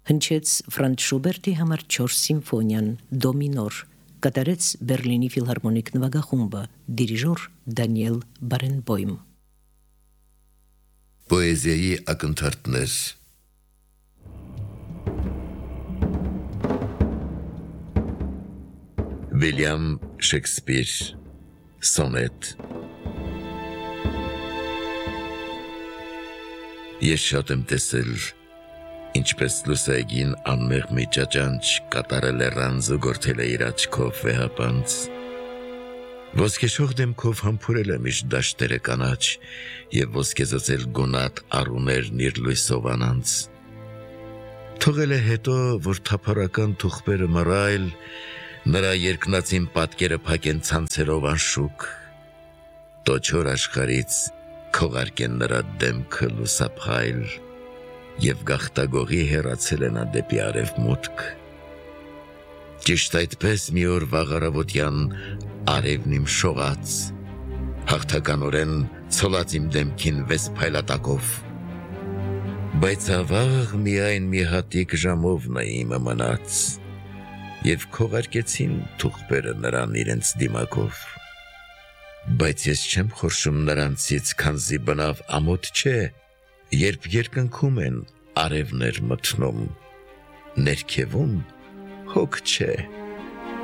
հնչեց Ֆրանց Շուբերտի համար 4 սիմֆոնիան դո մինոր, կատարեց Բերլինի ֆիլհարմոնիկ նվագախումբը, դիրիժոր Դանիել Բարենբոյմ։ Պոեզիայի ակնթարթներ Վիլյամ Շեքսպիր Սոնետ Ես շատ եմ տեսել, ինչպես լուսայգին անմեղ մի ճաճանչ կատարել է ռանձը գործել է իր աչքով վեհապանց։ Ոսկեշող դեմքով համբուրել է միշտ դաշտերը կանաչ և ոսկեզծել գունատ առուներն իր լույսով անանց։ Թողել է հետո, որ թափառական թուղբերը մռայլ, նրա երկնածին պատկերը փակեն ցանցերով անշուք, տոչոր աշխարից քողարկեն նրա դեմքը լուսափայլ և գաղթագողի հեռացել է նա դեպի արևմուտք։ Ճիշտ այդպես մի օր վաղ առավոտյան արևն իմ շողաց, հաղթականորեն ցոլած իմ դեմքին վեց փայլատակով, բայց ավաղ միայն մի հատիկ ժամով նա իմը մնաց և քողարկեցին թուղբերը նրան իրենց դիմակով։ Բայց ես չեմ խորշում նրանցից, քանզի բնավ ամոթ չէ, երբ երկնքում են արևներ մթնում, ներքևում հոգ չէ։